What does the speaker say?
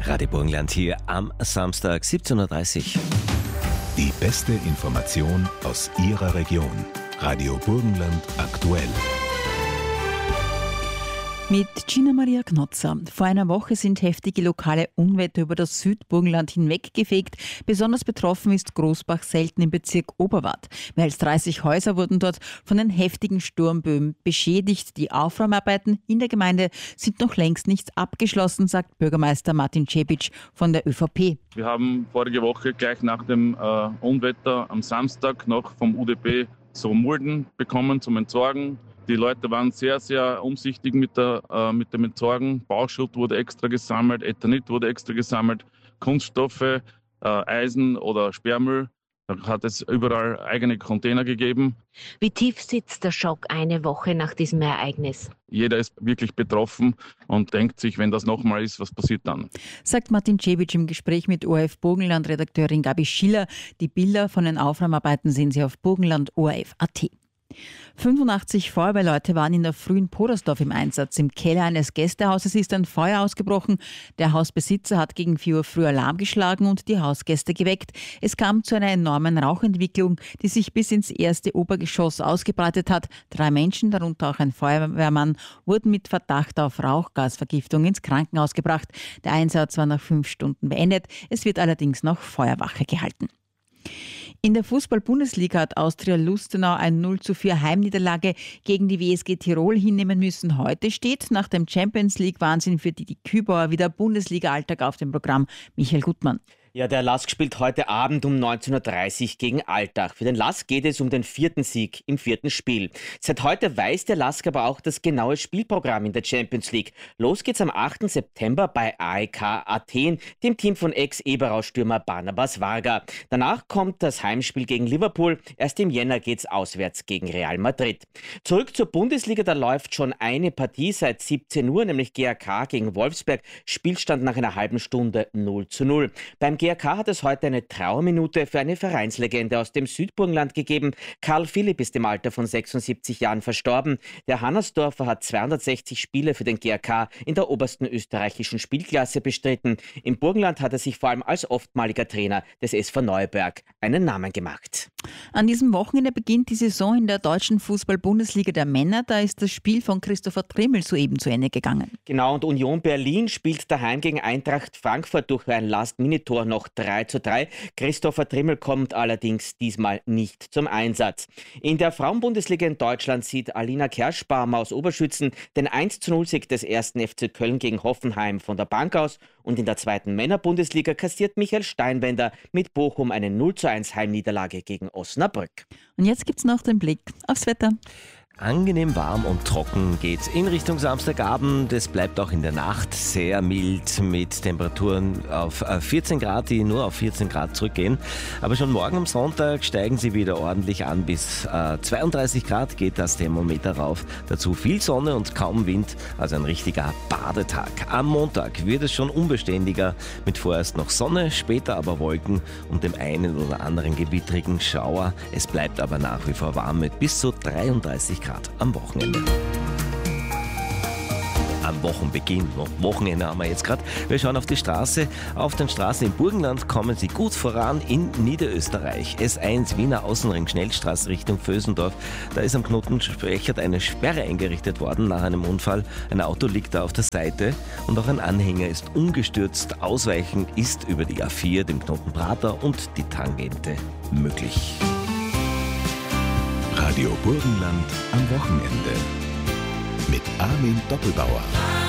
Radio Burgenland hier am Samstag 17.30 Uhr. Die beste Information aus Ihrer Region. Radio Burgenland aktuell. Mit Gina Maria Knotzer. Vor einer Woche sind heftige lokale Unwetter über das Südburgenland hinweggefegt. Besonders betroffen ist Großbach-Selten im Bezirk Oberwart. Mehr als 30 Häuser wurden dort von den heftigen Sturmböen beschädigt. Die Aufräumarbeiten in der Gemeinde sind noch längst nicht abgeschlossen, sagt Bürgermeister Martin Cebic von der ÖVP. Wir haben vorige Woche gleich nach dem Unwetter am Samstag noch vom UdP so Mulden bekommen zum Entsorgen. Die Leute waren sehr, sehr umsichtig mit dem Entsorgen. Bauschutt wurde extra gesammelt, Ethanit wurde extra gesammelt, Kunststoffe, Eisen oder Sperrmüll. Da hat es überall eigene Container gegeben. Wie tief sitzt der Schock eine Woche nach diesem Ereignis? Jeder ist wirklich betroffen und denkt sich, wenn das nochmal ist, was passiert dann? Sagt Martin Cebic im Gespräch mit ORF Burgenland-Redakteurin Gabi Schiller. Die Bilder von den Aufräumarbeiten sehen Sie auf burgenland.orf.at. 85 Feuerwehrleute waren in der Früh in Podersdorf im Einsatz. Im Keller eines Gästehauses ist ein Feuer ausgebrochen. Der Hausbesitzer hat gegen 4 Uhr früh Alarm geschlagen und die Hausgäste geweckt. Es kam zu einer enormen Rauchentwicklung, die sich bis ins erste Obergeschoss ausgebreitet hat. 3 Menschen, darunter auch ein Feuerwehrmann, wurden mit Verdacht auf Rauchgasvergiftung ins Krankenhaus gebracht. Der Einsatz war nach 5 Stunden beendet. Es wird allerdings noch Feuerwache gehalten. In der Fußball-Bundesliga hat Austria Lustenau eine 0:4 Heimniederlage gegen die WSG Tirol hinnehmen müssen. Heute steht nach dem Champions-League-Wahnsinn für die Kübauer wieder Bundesliga-Alltag auf dem Programm. Michael Gutmann. Ja, der LASK spielt heute Abend um 19.30 Uhr gegen Altach. Für den LASK geht es um den 4. Sieg im 4. Spiel. Seit heute weiß der LASK aber auch das genaue Spielprogramm in der Champions League. Los geht's am 8. September bei AEK Athen, dem Team von Ex-Eberau-Stürmer Barnabas Varga. Danach kommt das Heimspiel gegen Liverpool. Erst im Jänner geht's auswärts gegen Real Madrid. Zurück zur Bundesliga, da läuft schon eine Partie seit 17 Uhr, nämlich GAK gegen Wolfsberg. Spielstand nach einer halben Stunde 0:0. Beim GAK hat es heute eine Trauerminute für eine Vereinslegende aus dem Südburgenland gegeben. Karl Philipp ist im Alter von 76 Jahren verstorben. Der Hannersdorfer hat 260 Spiele für den GAK in der obersten österreichischen Spielklasse bestritten. Im Burgenland hat er sich vor allem als oftmaliger Trainer des SV Neuberg einen Namen gemacht. An diesem Wochenende beginnt die Saison in der deutschen Fußball-Bundesliga der Männer. Da ist das Spiel von Christopher Trimmel soeben zu Ende gegangen. Genau, und Union Berlin spielt daheim gegen Eintracht Frankfurt durch ein Last-Minute-Tor noch 3:3. Christopher Trimmel kommt allerdings diesmal nicht zum Einsatz. In der Frauenbundesliga in Deutschland sieht Alina Kerschbaumer aus Oberschützen den 1:0-Sieg des 1. FC Köln gegen Hoffenheim von der Bank aus. Und in der 2. Männerbundesliga kassiert Michael Steinbender mit Bochum eine 0:1 Heimniederlage gegen Osnabrück. Und jetzt gibt's noch den Blick aufs Wetter. Angenehm warm und trocken geht's in Richtung Samstagabend. Es bleibt auch in der Nacht sehr mild mit Temperaturen auf 14 Grad, die nur auf 14 Grad zurückgehen. Aber schon morgen am Sonntag steigen sie wieder ordentlich an. Bis 32 Grad geht das Thermometer rauf. Dazu viel Sonne und kaum Wind, also ein richtiger Badetag. Am Montag wird es schon unbeständiger mit vorerst noch Sonne, später aber Wolken und dem einen oder anderen gewittrigen Schauer. Es bleibt aber nach wie vor warm mit bis zu 33 Grad am Wochenende. Am Wochenbeginn, Wochenende haben wir jetzt gerade. Wir schauen auf die Straße. Auf den Straßen im Burgenland kommen sie gut voran in Niederösterreich. S1 Wiener Außenring Schnellstraße Richtung Vösendorf. Da ist am Knoten Sprechert eine Sperre eingerichtet worden nach einem Unfall. Ein Auto liegt da auf der Seite und auch ein Anhänger ist umgestürzt. Ausweichen ist über die A4, dem Knoten Prater und die Tangente möglich. Radio Burgenland am Wochenende. Mit Armin Doppelbauer.